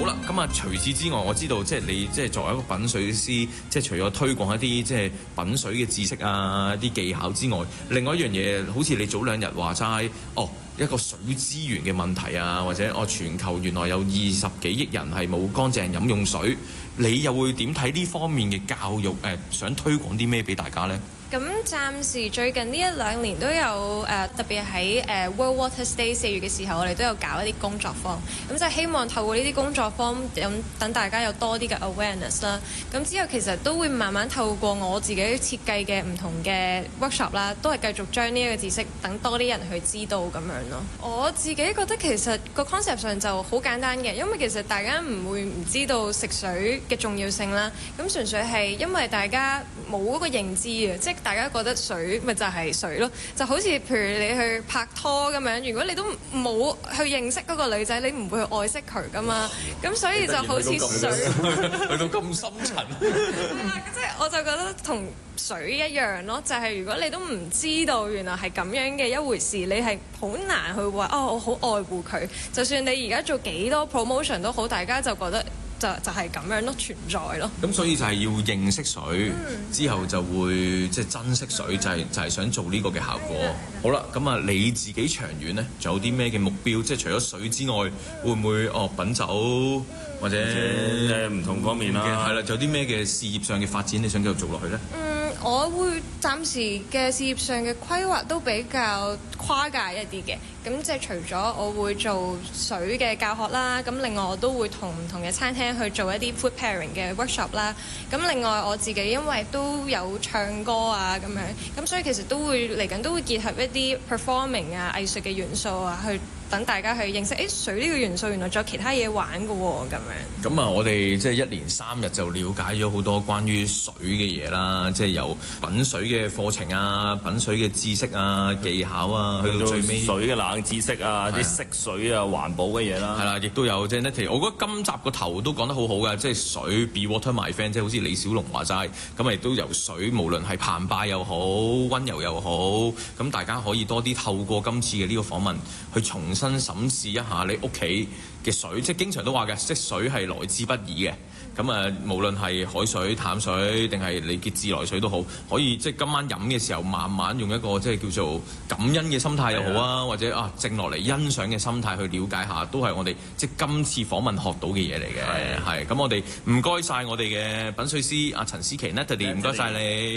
啦，咁啊除此之外，我知道即係你即係作為一個品水師，即係除咗推廣一啲即係品水嘅知識啊、啲技巧之外，另外一樣嘢，好似你早兩日話齋，一個水資源嘅問題啊，或者全球原來有20幾億人係冇乾淨飲用水，你又會點睇呢方面嘅教育？想推廣啲咩俾大家呢？ 咁暫時最近呢1-2年都有特別喺World Water Day 4月嘅時候，我哋都有搞一啲工作坊，咁就希望透過呢啲工作坊，等大家有多啲嘅 awareness 啦。咁之後其實都會慢慢透過我自己設計嘅唔同嘅 workshop 啦，都係繼續將呢一個知識等多啲人去知道咁樣咯。我自己覺得其實個 concept 上就好簡單嘅，因為其實大家唔知道食水嘅重要性啦。咁純粹係因為大家冇嗰個認知啊，即係大家覺得水咪就係水咯，就好似譬如你去拍拖咁樣，如果你都冇去認識嗰個女仔，你唔會去愛識佢噶嘛。咁所以就好似水去到咁深層。 即係我就覺得同水一樣咯，就係如果你都唔知道原來係咁樣嘅一回事，你係好難去話我好愛護佢。就算你而家做幾多 promotion 都好，大家就覺得就係咁樣咯，存在咯。 咁所以就係要認識水，之後就會即係珍惜水，就係想做呢個嘅效果。好啦，咁啊你自己長遠呢，仲有啲咩嘅目標？即係除咗水之外，會唔會品酒或者唔同方面啦？ 係啦，仲有啲咩嘅事業上嘅發展你想繼續做落去呢？ 我會暫時嘅事業上嘅規劃都比較跨界一啲嘅，咁即係除咗我會做水嘅教學啦，咁另外我都會同唔同嘅餐廳去做一啲 food pairing 嘅 workshop 啦，咁另外我自己因為都有唱歌啊咁樣，咁所以其實都會嚟緊都會結合一啲 performing 啊藝術嘅元素啊，去等大家去認識水呢個元素原來仲有其他嘢玩㗎喎咁樣。咁我哋即係1連3日就了解咗好多關於水嘅嘢啦，即係由品水嘅課程啊、品水嘅知識啊、技巧啊，去到最尾水嘅冷知識啊、啲色水啊、環保嘅嘢啦。 係啦，亦都有即係 Natalie，我覺得今集個頭都講得好好嘅，即係水 Be Water My Friend，即係好似李小龍話齋，咁亦都由水，無論係澎湃又好、溫柔又好，咁大家可以多啲透過今次嘅呢個訪問去重新審視一下你屋企嘅水，即係經常都話嘅，即水係來之不易嘅。咁無論係海水、淡水定係你嘅自來水都好，可以即係今晚飲嘅時候，慢慢用一個即係叫做感恩嘅心態又好啊，或者靜落嚟欣賞嘅心態去了解下，都係我哋即係今次訪問學到嘅嘢嚟嘅。係咁，我哋唔該晒我哋嘅品水師阿陳思琪 Natalie，唔該晒你。